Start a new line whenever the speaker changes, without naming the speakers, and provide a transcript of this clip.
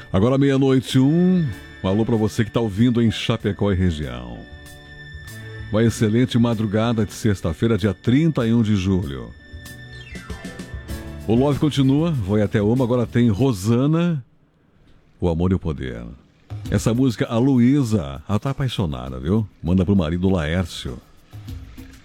Agora 00:01. Um alô pra você que tá ouvindo em Chapecó e região. Uma excelente madrugada de sexta-feira, dia 31 de julho. O Love continua, vai até uma. Agora tem Rosana, O Amor e o Poder. Essa música, a Luísa, ela tá apaixonada, viu? Manda pro marido Laércio.